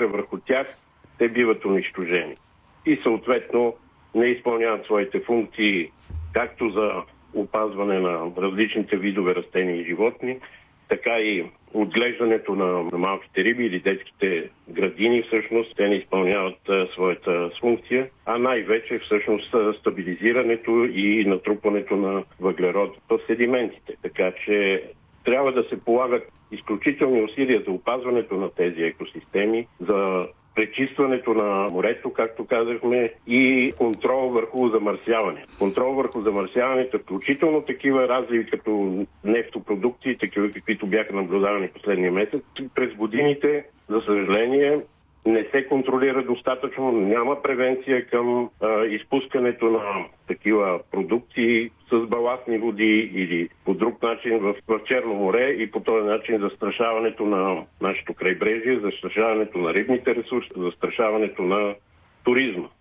реагира върху тях, те биват унищожени. И съответно не изпълняват своите функции както за опазване на различните видове растения и животни, така и отглеждането на малките риби или детските градини, всъщност те не изпълняват своята функция, а най-вече всъщност стабилизирането и натрупването на въглерод в седиментите. Така че трябва да се полагат изключителни усилия за опазването на тези екосистеми, за пречистването на морето, както казахме, и контрол върху замърсяване. Контрол върху замърсяването, включително такива разливи като нефтопродукти, такива каквито бяха наблюдавани последния месец. През годините, за съжаление, не се контролира достатъчно, няма превенция към изпускането на такива продукти с баластни води или по друг начин в Черно море и по този начин застрашаването на нашето крайбрежие, застрашаването на рибните ресурси, застрашаването на туризма.